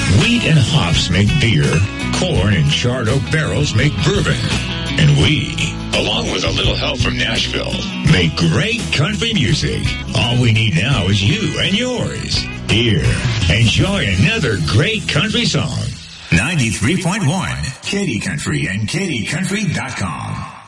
Wheat and hops make beer. Corn and charred oak barrels make bourbon. And we, along with a little help from Nashville, make great country music. All we need now is you and yours. Here, enjoy another great country song. 93.1 Katy Country and KatyCountry.com.